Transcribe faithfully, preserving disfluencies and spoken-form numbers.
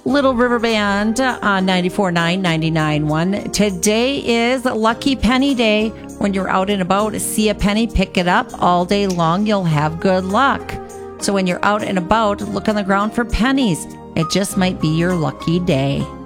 Little River Band on ninety-four point nine, ninety-nine point one. Today is Lucky Penny Day. When you're out and about, see a penny, pick it up. All day long, you'll have good luck. So when you're out and about, look on the ground for pennies. It just might be your lucky day.